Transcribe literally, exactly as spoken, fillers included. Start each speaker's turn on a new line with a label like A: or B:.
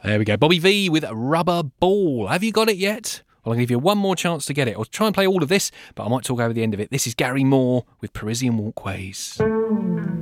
A: There we go. Bobby V with Rubber Ball. Have you got it yet? Well, I'll give you one more chance to get it. I'll try and play all of this, but I might talk over the end of it. This is Gary Moore with Parisian Walkways.